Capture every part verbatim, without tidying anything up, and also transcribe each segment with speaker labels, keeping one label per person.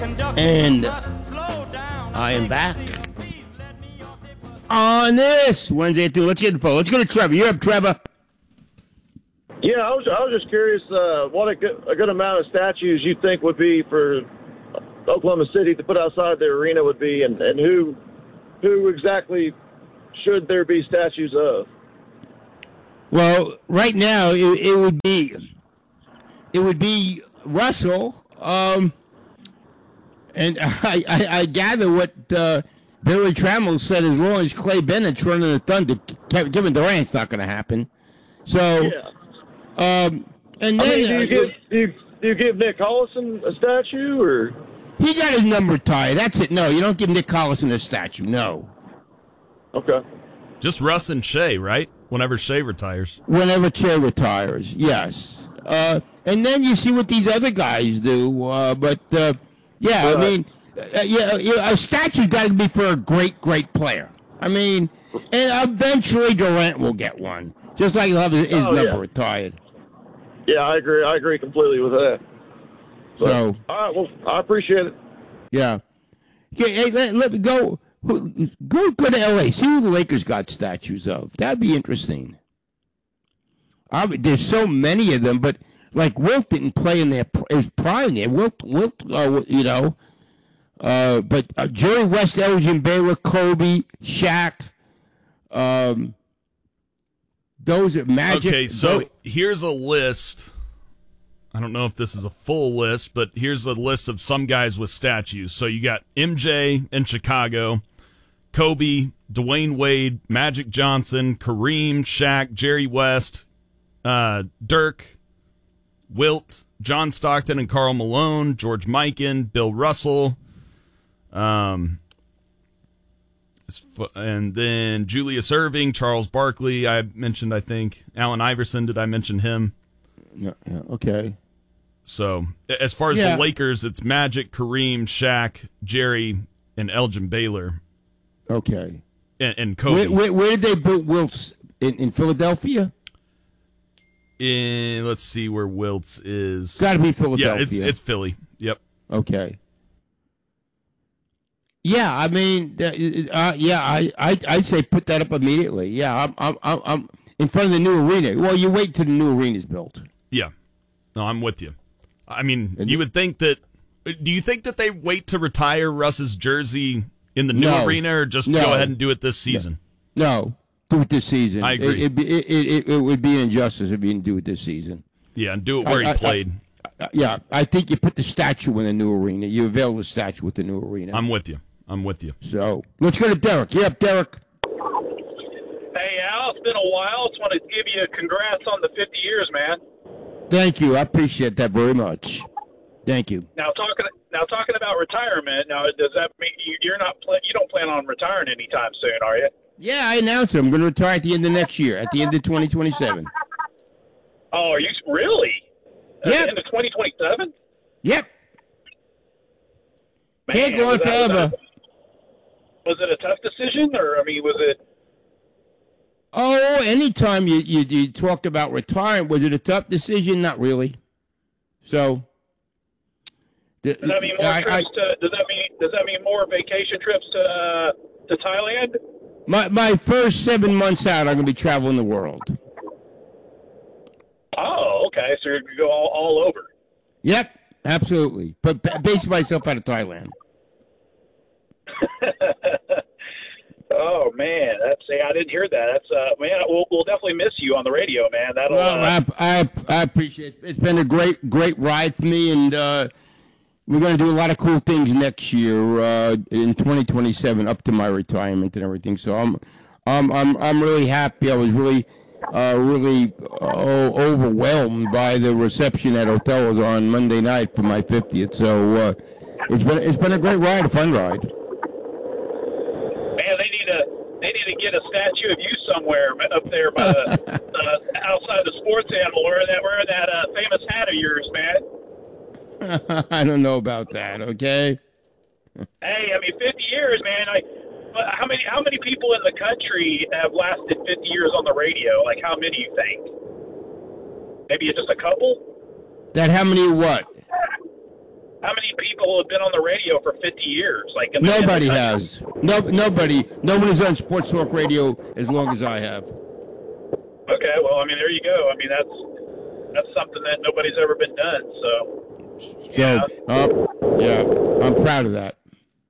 Speaker 1: And I am back on this Wednesday at two. Let's get the phone. Let's go to Trevor. You're up, Trevor.
Speaker 2: Yeah, I was, I was just curious uh, what a good, a good amount of statues you think would be for Oklahoma City to put outside the arena would be, and, and who who exactly should there be statues of?
Speaker 1: Well, right now it, it would be it would be Russell. Um, And I, I, I gather what uh, Billy Trammell said, as long as Clay Bennett's running the Thunder, Kevin Durant's not going to happen. So,
Speaker 2: yeah.
Speaker 1: um, and
Speaker 2: I
Speaker 1: then...
Speaker 2: mean, do, you
Speaker 1: uh,
Speaker 2: give, do, you, do you give Nick Collison a statue, or...?
Speaker 1: He got his number retired. That's it. No, you don't give Nick Collison a statue. No.
Speaker 2: Okay.
Speaker 3: Just Russ and Shea, right? Whenever Shea retires.
Speaker 1: Whenever Shea retires, yes. Uh, and then you see what these other guys do, uh, but... Uh, Yeah, right. I mean, uh, yeah, yeah, a statue got to be for a great, great player. I mean, and eventually Durant will get one, just like he'll have his, his
Speaker 2: oh,
Speaker 1: number
Speaker 2: yeah.
Speaker 1: retired.
Speaker 2: Yeah, I agree. I agree completely with that. But,
Speaker 1: so,
Speaker 2: all right, well, I appreciate it.
Speaker 1: Yeah. Okay, hey, let, let me go. Go go to L A. See who the Lakers got statues of. That'd be interesting. I mean, there's so many of them, but. Like, Wilt didn't play in their his prime there. Wilt, Wilt, uh, you know. Uh, but uh, Jerry West, Elgin Baylor, Kobe, Shaq. Um, those are Magic.
Speaker 3: Okay, so those, here's a list. I don't know if this is a full list, but here's a list of some guys with statues. So you got M J in Chicago, Kobe, Dwayne Wade, Magic Johnson, Kareem, Shaq, Jerry West, uh, Dirk, Wilt, John Stockton and Karl Malone, George Mikan, Bill Russell, um, and then Julius Erving, Charles Barkley, I mentioned, I think. Allen Iverson, did I mention him?
Speaker 1: Yeah, yeah, okay.
Speaker 3: So, as far as
Speaker 1: yeah.
Speaker 3: the Lakers, it's Magic, Kareem, Shaq, Jerry, and Elgin Baylor.
Speaker 1: Okay.
Speaker 3: And, and Kobe.
Speaker 1: Where, where, where did they put Wilt's? In, in Philadelphia?
Speaker 3: In, let's see where Wilt's is.
Speaker 1: Got to be Philadelphia.
Speaker 3: Yeah, it's it's Philly. Yep.
Speaker 1: Okay. Yeah, I mean, uh, yeah, I I I'd say put that up immediately. Yeah, I'm I'm I'm in front of the new arena. Well, you wait till the new arena's built.
Speaker 3: Yeah. No, I'm with you. I mean, and you would think that. Do you think that they wait to retire Russ's jersey in the new
Speaker 1: no,
Speaker 3: arena, or just
Speaker 1: no,
Speaker 3: go ahead and do it this season?
Speaker 1: No. no. Do it this season.
Speaker 3: I agree.
Speaker 1: It, it, it, it, it would be an injustice if you didn't do it this season.
Speaker 3: Yeah, and do it where
Speaker 1: I,
Speaker 3: he
Speaker 1: I,
Speaker 3: played.
Speaker 1: I, I, yeah, I think you put the statue in the new arena. You avail the statue with the new arena.
Speaker 3: I'm with you. I'm with you.
Speaker 1: So let's go to Derek. Yep, Derek.
Speaker 4: Hey, Al, it's been a while. Just want to give you congrats on the fifty years, man.
Speaker 1: Thank you. I appreciate that very much. Thank you.
Speaker 4: Now talking now talking about retirement. Now, does that mean you, you're not pl- you don't plan on retiring anytime soon, are you?
Speaker 1: Yeah, I announced it. I'm going to retire at the end of next year, at the end of twenty twenty-seven.
Speaker 4: Oh, are you really? At
Speaker 1: Yep.
Speaker 4: the end of twenty twenty-seven?
Speaker 1: Yep.
Speaker 4: Man,
Speaker 1: Can't go on
Speaker 4: was that-
Speaker 1: forever.
Speaker 4: Was it a tough decision, or I mean, was it?
Speaker 1: Oh, anytime you, you, you talk about retiring, was it a tough decision? Not really. So.
Speaker 4: Does that mean more
Speaker 1: I,
Speaker 4: trips
Speaker 1: I,
Speaker 4: to? Does that mean does that mean more vacation trips to uh, to Thailand?
Speaker 1: My my first seven months out, I'm going to be traveling the world.
Speaker 4: Oh, okay. So you're going to go all, all over.
Speaker 1: Yep, absolutely. But basing myself out of Thailand.
Speaker 4: Oh man, that's see, I didn't hear that. That's uh, man, we'll, we'll definitely miss you on the radio, man. That'll.
Speaker 1: Well,
Speaker 4: uh,
Speaker 1: I, I I appreciate it. It's been a great great ride for me, and uh, we're going to do a lot of cool things next year uh, in twenty twenty-seven, up to my retirement and everything. So I'm I'm I'm I'm really happy. I was really uh, really uh, overwhelmed by the reception at Othello's on Monday night for my fiftieth. So uh, it's been it's been a great ride, a fun ride.
Speaker 4: Man, they need a they need to get a statue of you somewhere up there by the uh, outside the sports animal, wearing that wearing that uh, famous hat of yours, man.
Speaker 1: I don't know about that. Okay.
Speaker 4: Hey, I mean, fifty years, man. I, how many how many people in the country have lasted fifty years on the radio? Like, how many you think? Maybe just a couple.
Speaker 1: That how many what?
Speaker 4: how many people have been on the radio for fifty years? Like I mean,
Speaker 1: Nobody has. No, nobody. Nobody's on Sports Talk Radio as long as I have.
Speaker 4: Okay, well, I mean, there you go. I mean, that's that's something that nobody's ever been done. So,
Speaker 1: So,
Speaker 4: yeah,
Speaker 1: uh, yeah, I'm proud of that.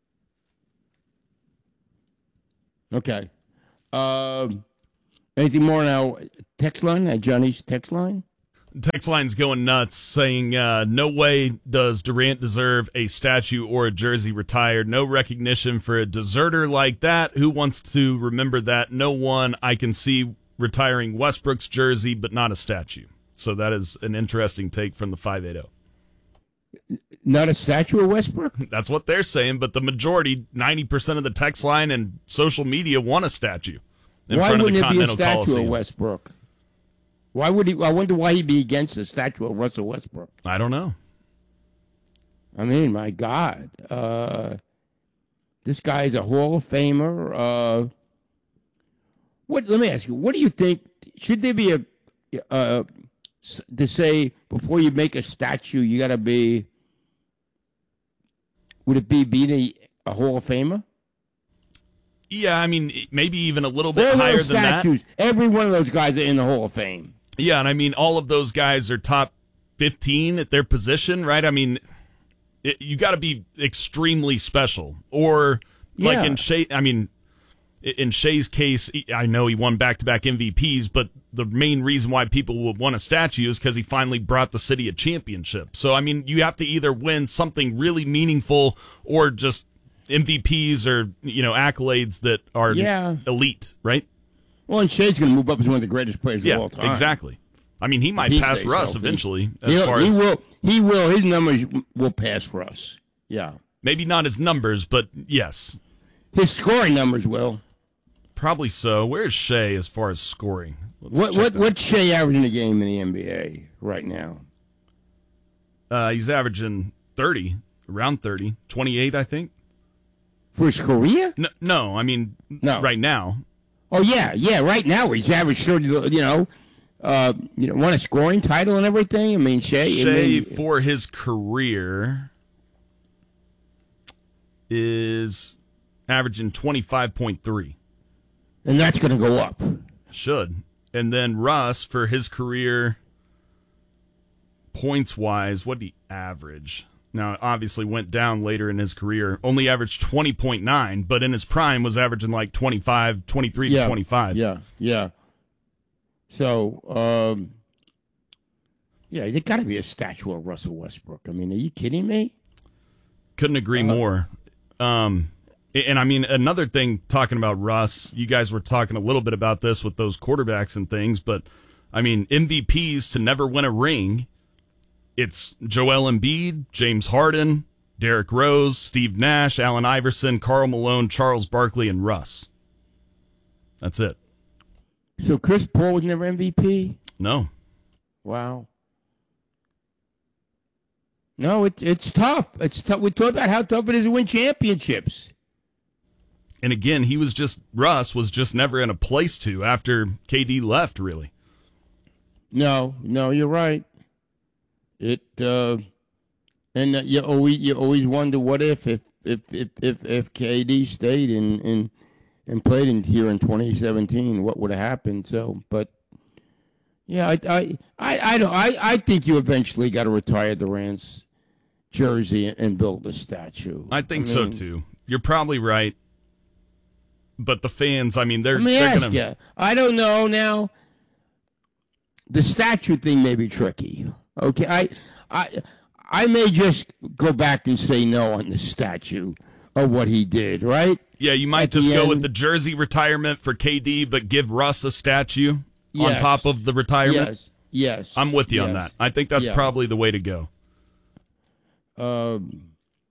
Speaker 1: Okay. Um, anything more now? Text line at Johnny's text line.
Speaker 3: Text line's going nuts, saying, uh, no way does Durant deserve a statue or a jersey retired. No recognition for a deserter like that. Who wants to remember that? No one. I can see retiring Westbrook's jersey, but not a statue. So that is an interesting take from the five eighty.
Speaker 1: Not a statue of Westbrook?
Speaker 3: That's what they're saying, but the majority, ninety percent of the text line and social media want a statue in
Speaker 1: Why
Speaker 3: front of the
Speaker 1: wouldn't it be a
Speaker 3: Continental
Speaker 1: statue
Speaker 3: Coliseum.
Speaker 1: of Westbrook? Why would he? I wonder why he'd be against a statue of Russell Westbrook.
Speaker 3: I don't know.
Speaker 1: I mean, my God, uh, this guy is a Hall of Famer. Uh, what? Let me ask you. What do you think? Should there be a uh, to say before you make a statue, you got to be? Would it be being a, a Hall of Famer?
Speaker 3: Yeah, I mean, maybe even a little
Speaker 1: There
Speaker 3: bit
Speaker 1: are
Speaker 3: higher
Speaker 1: those
Speaker 3: than that.
Speaker 1: statues. Every one of those guys are in the Hall of Fame.
Speaker 3: Yeah, and I mean, all of those guys are top fifteen at their position, right? I mean, it, you got to be extremely special. Or, like
Speaker 1: Yeah.
Speaker 3: in Shea, I mean, in Shea's case, I know he won back-to-back M V Ps, but the main reason why people would want a statue is because he finally brought the city a championship. So, I mean, you have to either win something really meaningful or just M V Ps or, you know, accolades that are
Speaker 1: Yeah.
Speaker 3: elite, right?
Speaker 1: Well, and Shea's going to move up as one of the greatest players
Speaker 3: Yeah,
Speaker 1: of all time.
Speaker 3: exactly. I mean, he might
Speaker 1: He
Speaker 3: pass
Speaker 1: stays
Speaker 3: Russ
Speaker 1: healthy.
Speaker 3: eventually, as
Speaker 1: He'll-
Speaker 3: far
Speaker 1: he
Speaker 3: as
Speaker 1: will. He will. His numbers will pass Russ. Yeah,
Speaker 3: maybe not his numbers, but yes,
Speaker 1: his scoring numbers will.
Speaker 3: probably so. Where's Shea as far as scoring? Let's
Speaker 1: What
Speaker 3: check
Speaker 1: what
Speaker 3: that.
Speaker 1: what's Shea averaging a game in the N B A right now?
Speaker 3: Uh, he's averaging thirty, around thirty, twenty-eight, I think.
Speaker 1: For his career?
Speaker 3: No, no, I mean,
Speaker 1: No.
Speaker 3: right now.
Speaker 1: Oh yeah, yeah. Right now he's averaged thirty. You know, uh, you know, won a scoring title and everything. I mean, Shea. I
Speaker 3: Shea
Speaker 1: mean,
Speaker 3: for his career is averaging twenty-five point three.
Speaker 1: and that's going to go up.
Speaker 3: Should. And then Russ for his career, points wise, what did he average? Now, it obviously went down later in his career. Only averaged twenty point nine, but in his prime was averaging like twenty-five, twenty-three
Speaker 1: Yeah,
Speaker 3: to twenty-five.
Speaker 1: Yeah, yeah. So, um, yeah, there got to be a statue of Russell Westbrook. I mean, are you kidding me?
Speaker 3: Couldn't agree
Speaker 1: Uh-huh.
Speaker 3: more. Um, and I mean, another thing, talking about Russ, you guys were talking a little bit about this with those quarterbacks and things, but I mean, M V Ps to never win a ring. It's Joel Embiid, James Harden, Derrick Rose, Steve Nash, Allen Iverson, Karl Malone, Charles Barkley, and Russ. That's it.
Speaker 1: So Chris Paul was never M V P?
Speaker 3: No.
Speaker 1: Wow. No, it, it's tough. It's tough. We talk about how tough it is to win championships.
Speaker 3: And again, he was just, Russ was just never in a place to after K D left, really.
Speaker 1: No, no, you're right. It uh, and uh, you always you always wonder what if if if if if, if K D stayed in, in and played in here in twenty seventeen, what would have happened? So, but yeah, I I I, I don't I, I think you eventually got to retire Durant's jersey and, and build a statue.
Speaker 3: I think
Speaker 1: I
Speaker 3: so
Speaker 1: mean,
Speaker 3: too. You're probably right. But the fans, I mean, they're,
Speaker 1: Let me
Speaker 3: they're
Speaker 1: ask
Speaker 3: gonna.
Speaker 1: you. I don't know now. The statue thing may be tricky. Okay, I, I, I may just go back and say no on the statue of what he did. Right?
Speaker 3: Yeah, you might
Speaker 1: At the
Speaker 3: just go
Speaker 1: end-
Speaker 3: with the jersey retirement for K D, but give Russ a statue on
Speaker 1: Yes.
Speaker 3: top of the retirement.
Speaker 1: Yes. Yes.
Speaker 3: I'm with you on
Speaker 1: yes.
Speaker 3: that. I think that's
Speaker 1: Yeah.
Speaker 3: probably the way to go.
Speaker 1: Um,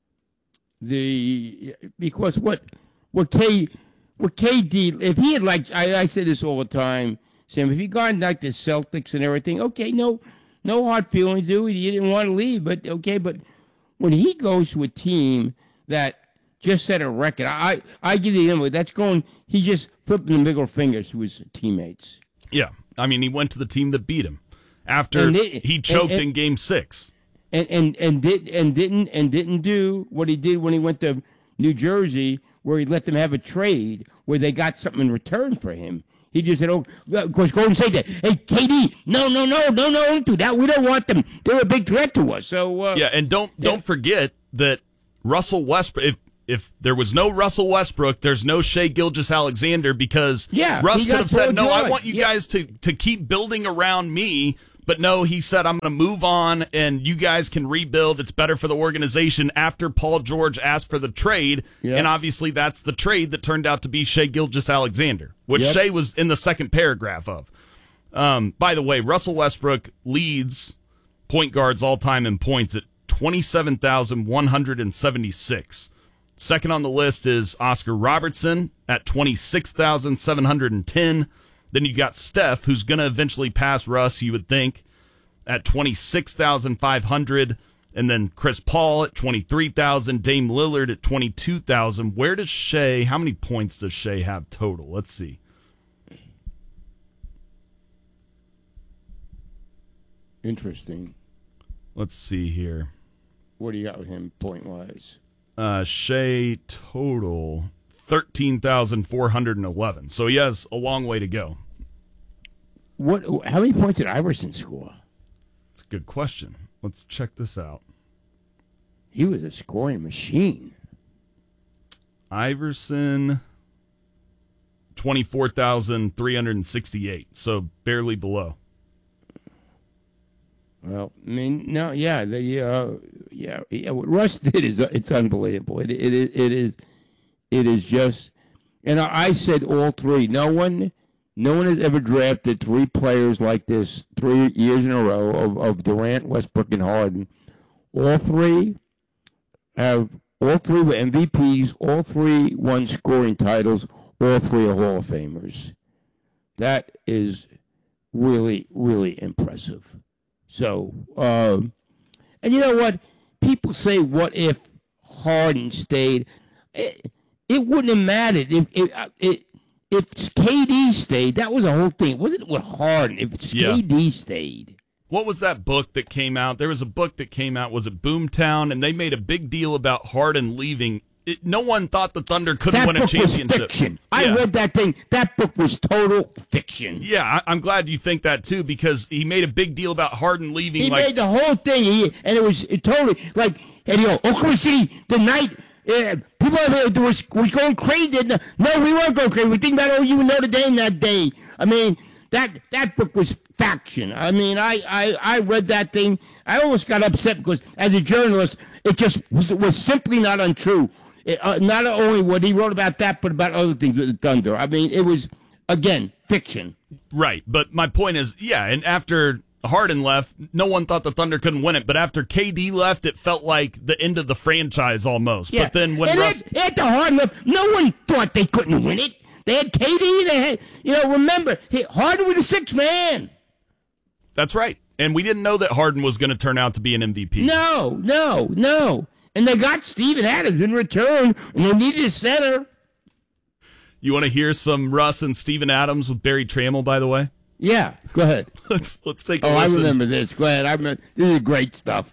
Speaker 1: the because what what K what K D if he had like I, I say this all the time, Sam. If he gone like the Celtics and everything, okay, no no hard feelings, dude. He didn't want to leave, but okay. But when he goes to a team that just set a record, I I give you him. That's going. He just flipping the middle fingers to his teammates.
Speaker 3: Yeah. I mean, he went to the team that beat him after
Speaker 1: And it-
Speaker 3: he choked
Speaker 1: and- and-
Speaker 3: in game six.
Speaker 1: and and and did and didn't and didn't do what he did when he went to New Jersey, where he let them have a trade where they got something in return for him. He just said, "Oh, of course, Golden State that. Hey, K D, no, no, no, no, no, don't do that. We don't want them. They're a big threat to us." So uh,
Speaker 3: yeah, and don't
Speaker 1: yeah.
Speaker 3: don't forget that Russell Westbrook. If if there was no Russell Westbrook, there's no Shai Gilgeous-Alexander, because
Speaker 1: yeah,
Speaker 3: Russ could have said,
Speaker 1: Paul
Speaker 3: "No,
Speaker 1: George.
Speaker 3: I want you
Speaker 1: yeah.
Speaker 3: guys to to keep building around me." But no, he said, "I'm going to move on, and you guys can rebuild. It's better for the organization." After Paul George asked for the trade,
Speaker 1: Yep.
Speaker 3: and obviously that's the trade that turned out to be Shai Gilgeous-Alexander, which
Speaker 1: Yep.
Speaker 3: Shai was in the second paragraph of. Um, by the way, Russell Westbrook leads point guards all time in points at twenty-seven thousand one hundred seventy-six. Second on the list is Oscar Robertson at twenty-six thousand seven hundred ten. Then you got Steph, who's going to eventually pass Russ, you would think, at twenty-six thousand five hundred. And then Chris Paul at twenty-three thousand. Dame Lillard at twenty-two thousand. Where does Shai, how many points does Shai have total? Let's see.
Speaker 1: Interesting.
Speaker 3: Let's see here.
Speaker 1: What do you got with him point wise?
Speaker 3: Uh, Shai total thirteen thousand four hundred eleven. So he has a long way to go.
Speaker 1: What? How many points did Iverson score?
Speaker 3: That's a good question. Let's check this out.
Speaker 1: He was a scoring machine.
Speaker 3: Iverson, twenty-four thousand three hundred sixty-eight. So barely below.
Speaker 1: Well, I mean, no, yeah, the uh, yeah, yeah. What Russ did is it's unbelievable. It it is it is it is just, and I, I said all three. No one, no one has ever drafted three players like this three years in a row of, of Durant, Westbrook, and Harden. All three have all three were M V Ps. All three won scoring titles. All three are Hall of Famers. That is really really impressive. So, um, and you know what? People say, what if Harden stayed? It, it wouldn't have mattered. If, if, if, if K D stayed, that was the whole thing. It wasn't with Harden. If
Speaker 3: Yeah.
Speaker 1: K D stayed.
Speaker 3: What was that book that came out? There was a book that came out. Was it Boomtown? And they made a big deal about Harden leaving. It, no one thought the Thunder couldn't
Speaker 1: That
Speaker 3: win a
Speaker 1: book was
Speaker 3: championship.
Speaker 1: fiction. I
Speaker 3: Yeah.
Speaker 1: read that thing. That book was total fiction.
Speaker 3: Yeah, I, I'm glad you think that too, because he made a big deal about Harden leaving.
Speaker 1: He
Speaker 3: like,
Speaker 1: made the whole thing, he, and it was it totally like, and you know, Oklahoma City, the night, uh, people uh, was, was going crazy. No, we weren't going crazy. We think about O U and Notre Dame that day. I mean, that that book was faction. I mean, I, I, I read that thing. I almost got upset because, as a journalist, it just was, was simply not untrue. It, uh, not only what he wrote about that, but about other things with the Thunder. I mean, it was, again, fiction.
Speaker 3: Right, but my point is, yeah, and after Harden left, no one thought the Thunder couldn't win it, but after K D left, it felt like the end of the franchise almost.
Speaker 1: Yeah.
Speaker 3: But then when
Speaker 1: and
Speaker 3: Russ...
Speaker 1: at, at the Harden left, no one thought they couldn't win it. They had K D, they had, you know, remember, he, Harden was a sixth man.
Speaker 3: That's right, and we didn't know that Harden was going to turn out to be an M V P.
Speaker 1: No, no, no. And they got Steven Adams in return, and they needed a center.
Speaker 3: You want to hear some Russ and Steven Adams with Barry Trammell, by the way?
Speaker 1: Yeah, go ahead.
Speaker 3: Let's let's take a
Speaker 1: Oh,
Speaker 3: listen.
Speaker 1: I remember this. Go ahead. I remember. This is great stuff.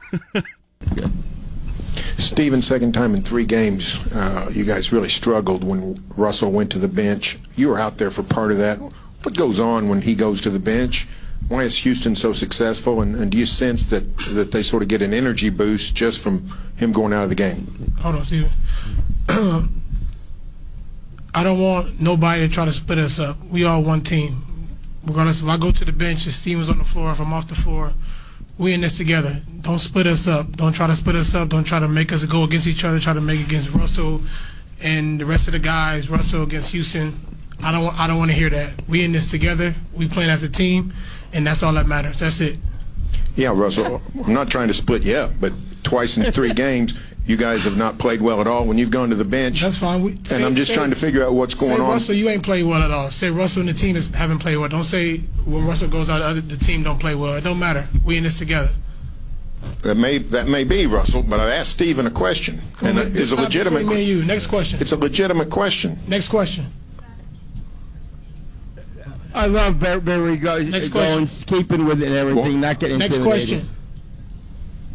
Speaker 5: Steven, second time in three games, uh, you guys really struggled when Russell went to the bench. You were out there for part of that. What goes on when he goes to the bench? Why is Houston so successful, and, and do you sense that, that they sort of get an energy boost just from him going out of the game?
Speaker 6: Hold on, Steven. I don't want nobody to try to split us up. We all one team. Regardless if I go to the bench, if Steven's on the floor, if I'm off the floor, we in this together. Don't split us up. Don't try to split us up. Don't try to make us go against each other. Try to make it against Russell and the rest of the guys. Russell against Houston. I don't. I don't want to hear that. We in this together. We playing as a team, and that's all that matters. That's it.
Speaker 5: Yeah, Russell, I'm not trying to split you up, but twice in three games, you guys have not played well at all when you've gone to the bench.
Speaker 6: That's fine. We,
Speaker 5: and
Speaker 6: say,
Speaker 5: I'm just
Speaker 6: say,
Speaker 5: trying to figure out what's going
Speaker 6: say
Speaker 5: on.
Speaker 6: Russell, you ain't played well at all. Say Russell and the team is, haven't played well. Don't say when Russell goes out, other, the team don't play well. It don't matter. We in this together.
Speaker 5: That may that may be, Russell, but I asked Steven a question, and
Speaker 6: It's
Speaker 5: it's a
Speaker 6: not
Speaker 5: legitimate.
Speaker 6: between me and you. Next question.
Speaker 5: It's a legitimate question.
Speaker 6: Next question.
Speaker 1: I love Barry, Barry goes,
Speaker 6: Next
Speaker 1: going, keeping with it and everything,
Speaker 5: Well,
Speaker 1: not getting
Speaker 6: Next
Speaker 1: intimidated.
Speaker 6: question.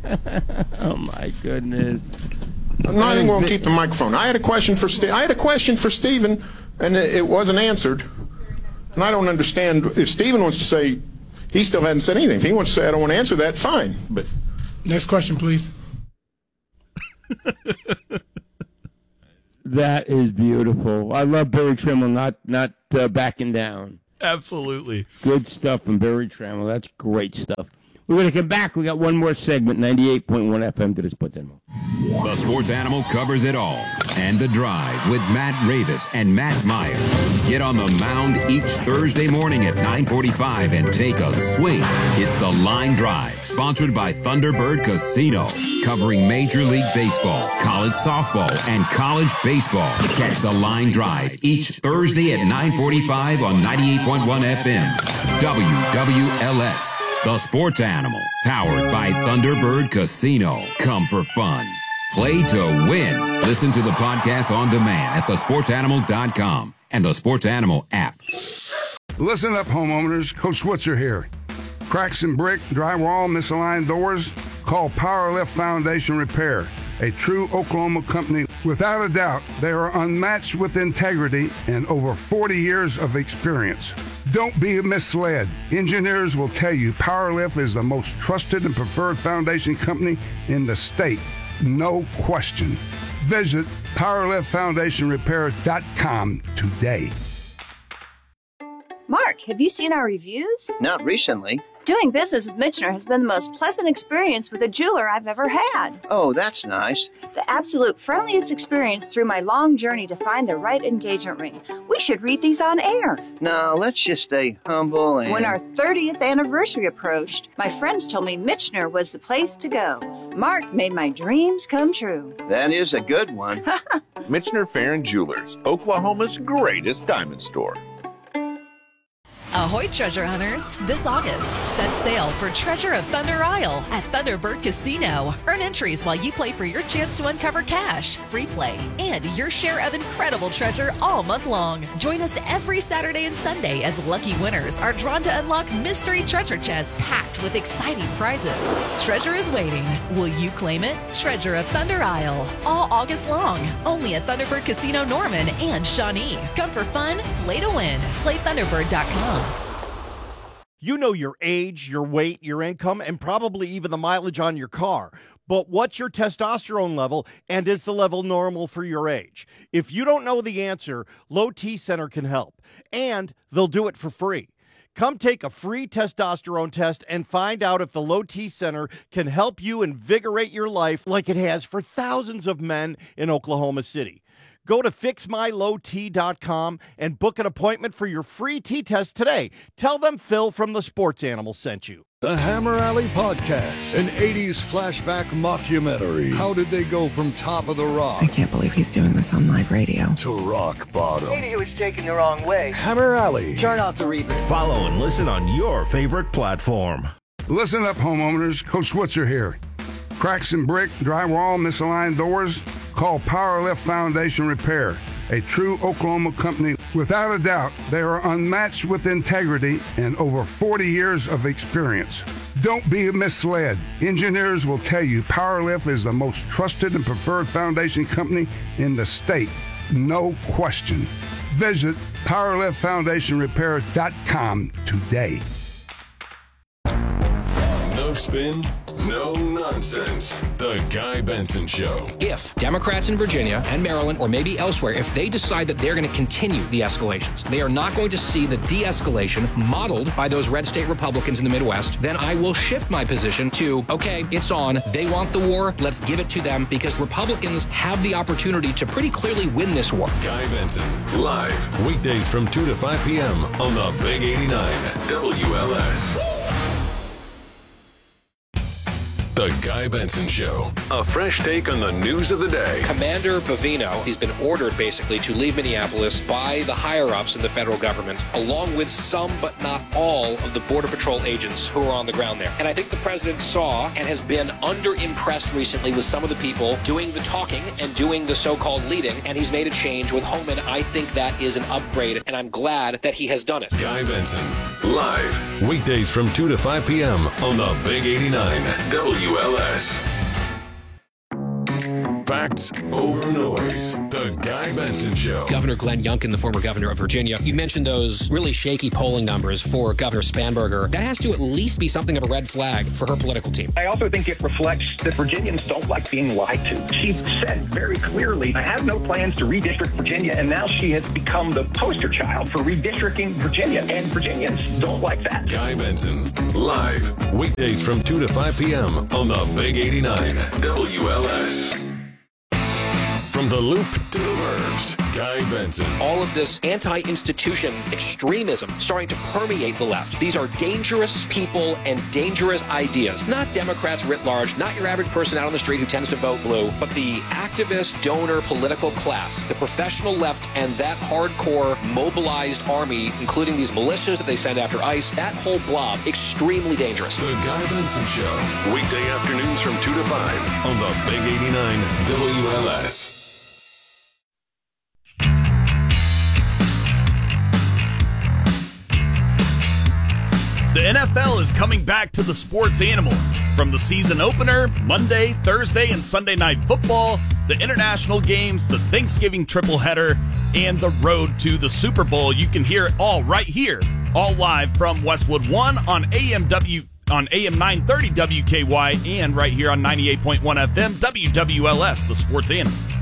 Speaker 1: Oh my goodness!
Speaker 5: No, I think we'll keep the microphone. I had a question for Ste- I had a question for Stephen, and it, it wasn't answered. And I don't understand if Stephen wants to say he still hasn't said anything. If he wants to say I don't want to answer that, fine. But
Speaker 6: next question, please.
Speaker 1: That is beautiful. I love Barry Trimble not not uh, backing down.
Speaker 3: Absolutely.
Speaker 1: Good stuff from Barry Trimble. That's great stuff. We're going to come back. We got one more segment, ninety-eight point one F M to the Sports Animal.
Speaker 7: The Sports Animal covers it all. And The Drive with Matt Ravis and Matt Meyer. Get on the mound each Thursday morning at nine forty-five and take a swing. It's The Line Drive, sponsored by Thunderbird Casino. Covering Major League Baseball, college softball, and college baseball. Catch The Line Drive each Thursday at nine forty-five on ninety-eight point one F M. W W L S. The Sports Animal, powered by Thunderbird Casino. Come for fun. Play to win. Listen to the podcast on demand at the sports animal dot com and the Sports Animal app.
Speaker 8: Listen up, homeowners. Coach Switzer here. Cracks in brick, drywall, misaligned doors? Call Powerlift Foundation Repair, a true Oklahoma company. Without a doubt, they are unmatched with integrity and over forty years of experience. Don't be misled. Engineers will tell you Powerlift is the most trusted and preferred foundation company in the state. No question. Visit powerlift foundation repair dot com today.
Speaker 9: Mark, have you seen our reviews?
Speaker 10: Not recently.
Speaker 9: Doing business with Michener has been the most pleasant experience with a jeweler I've ever had.
Speaker 10: Oh, that's nice.
Speaker 9: The absolute friendliest experience through my long journey to find the right engagement ring. We should read these on air.
Speaker 10: No, let's just stay humble and...
Speaker 9: When our thirtieth anniversary approached, my friends told me Michener was the place to go. Mark made my dreams come true.
Speaker 10: That is a good one.
Speaker 11: Michener Farron Jewelers, Oklahoma's greatest diamond store.
Speaker 12: Ahoy, treasure hunters! This August, set sail for Treasure of Thunder Isle at Thunderbird Casino. Earn entries while you play for your chance to uncover cash, free play, and your share of incredible treasure all month long. Join us every Saturday and Sunday as lucky winners are drawn to unlock mystery treasure chests packed with exciting prizes. Treasure is waiting. Will you claim it? Treasure of Thunder Isle, all August long, only at Thunderbird Casino Norman and Shawnee. Come for fun, play to win. Play thunderbird dot com.
Speaker 13: You know your age, your weight, your income, and probably even the mileage on your car. But what's your testosterone level, and is the level normal for your age? If you don't know the answer, Low T Center can help, and they'll do it for free. Come take a free testosterone test and find out if the Low T Center can help you invigorate your life like it has for thousands of men in Oklahoma City. Go to fix my low t dot com and book an appointment for your free T-test today. Tell them Phil from the Sports Animal sent you.
Speaker 14: The Hammer Alley Podcast, an eighties flashback mockumentary. How did they go from Top of the Rock?
Speaker 15: I can't believe he's doing this on live radio.
Speaker 14: To rock bottom.
Speaker 16: Maybe he was taken the wrong way.
Speaker 14: Hammer Alley.
Speaker 16: Turn off the reverb.
Speaker 11: Follow and listen on your favorite platform.
Speaker 8: Listen up, homeowners. Coach Switzer here. Cracks in brick, drywall, misaligned doors? Call Powerlift Foundation Repair, a true Oklahoma company. Without a doubt, they are unmatched with integrity and over forty years of experience. Don't be misled. Engineers will tell you Powerlift is the most trusted and preferred foundation company in the state. No question. Visit powerlift foundation repair dot com today.
Speaker 17: No spin, no nonsense. The Guy Benson Show.
Speaker 18: If Democrats in Virginia and Maryland, or maybe elsewhere, if they decide that they're going to continue the escalations, they are not going to see the de-escalation modeled by those red state Republicans in the Midwest, then I will shift my position to, okay, it's on. They want the war. Let's give it to them, because Republicans have the opportunity to pretty clearly win this war.
Speaker 17: Guy Benson, live, weekdays from two to five p.m. on the Big eighty-nine W L S. The Guy Benson Show. A fresh take on the news of the day.
Speaker 18: Commander Bavino, he's been ordered basically to leave Minneapolis by the higher-ups in the federal government, along with some but not all of the Border Patrol agents who are on the ground there. And I think the president saw and has been under-impressed recently with some of the people doing the talking and doing the so-called leading, and he's made a change with Homan. I think that is an upgrade, and I'm glad that he has done it.
Speaker 17: Guy Benson, live, weekdays from two to five p.m. on the Big eighty-nine W W L S. Facts over noise. The Guy Benson Show.
Speaker 18: Governor Glenn Youngkin, the former governor of Virginia, you mentioned those really shaky polling numbers for Governor Spanberger. That has to at least be something of a red flag for her political team.
Speaker 19: I also think it reflects that Virginians don't like being lied to. She said very clearly, I have no plans to redistrict Virginia, and now she has become the poster child for redistricting Virginia, and Virginians don't like that.
Speaker 17: Guy Benson, live, weekdays from two to five p.m. on the Big eighty-nine W L S. From the Loop to the Burbs, Guy Benson.
Speaker 18: All of this anti-institution extremism starting to permeate the left. These are dangerous people and dangerous ideas. Not Democrats writ large, not your average person out on the street who tends to vote blue, but the activist, donor, political class, the professional left, and that hardcore mobilized army, including these militias that they send after ICE, that whole blob, extremely dangerous.
Speaker 17: The Guy Benson Show, weekday afternoons from two to five on the Big eighty-nine W L S.
Speaker 3: The N F L is coming back to the sports animal. From the season opener, Monday, Thursday, and Sunday night football, the international games, the Thanksgiving triple header, and the road to the Super Bowl. You can hear it all right here, all live from Westwood One on A M W on A M nine thirty W K Y and right here on ninety-eight point one F M W W L S, the sports animal.